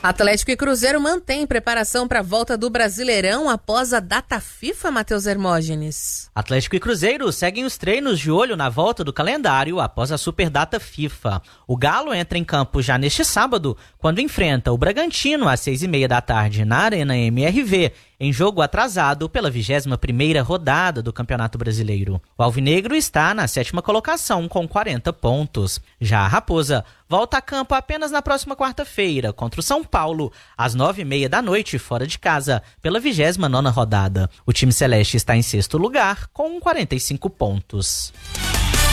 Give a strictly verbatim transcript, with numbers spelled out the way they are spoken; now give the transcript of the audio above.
Atlético e Cruzeiro mantêm preparação para a volta do Brasileirão após a data FIFA, Matheus Hermógenes. Atlético e Cruzeiro seguem os treinos de olho na volta do calendário após a superdata FIFA. O Galo entra em campo já neste sábado, quando enfrenta o Bragantino às seis e meia da tarde na Arena M R V, em jogo atrasado pela vigésima primeira rodada do Campeonato Brasileiro. O Alvinegro está na sétima colocação com quarenta pontos. Já a Raposa volta a campo apenas na próxima quarta-feira contra o São Paulo, às nove e meia da noite, fora de casa, pela vigésima nona rodada. O time celeste está em sexto lugar com quarenta e cinco pontos.